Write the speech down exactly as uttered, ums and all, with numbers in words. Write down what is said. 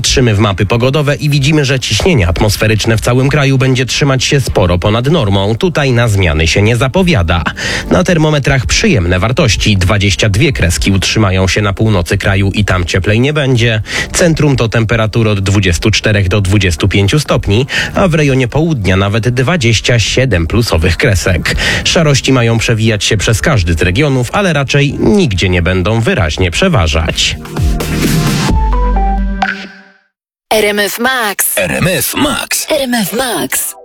Patrzymy w mapy pogodowe i widzimy, że ciśnienie atmosferyczne w całym kraju będzie trzymać się sporo ponad normą. Tutaj na zmiany się nie zapowiada. Na termometrach przyjemne wartości. dwadzieścia dwie kreski utrzymają się na północy kraju i tam cieplej nie będzie. Centrum to temperatury od dwudziestu czterech do dwudziestu pięciu stopni, a w rejonie południa nawet dwadzieścia siedem plusowych kresek. Szarości mają przewijać się przez każdy z regionów, ale raczej nigdzie nie będą wyraźnie przeważać. R M F Max. R M F Max. R M F Max.